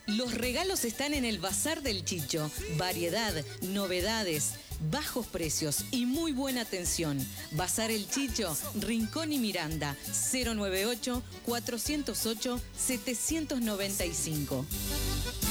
Los regalos están en el Bazar del Chicho. Variedad, novedades, bajos precios y muy buena atención. Bazar El Chicho, Rincón y Miranda, 098-408-795.